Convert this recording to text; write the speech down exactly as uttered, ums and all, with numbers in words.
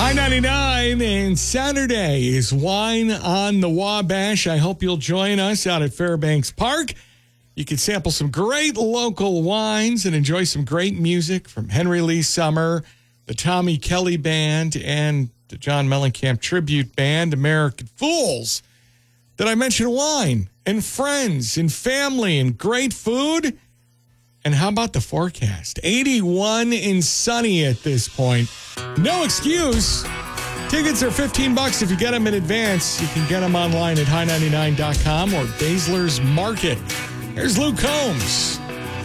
I ninety-nine, and Saturday is Wine on the Wabash. I hope you'll join us out at Fairbanks Park. You can sample some great local wines and enjoy some great music from Henry Lee Summer, the Tommy Kelly Band, and the John Mellencamp Tribute Band, American Fools. Did I mention wine and friends and family and great food? And how about the forecast? eighty-one and sunny at this point. No excuse. Tickets are fifteen bucks if you get them in advance. You can get them online at high ninety-nine dot com or Baszler's Market. Here's Luke Combs.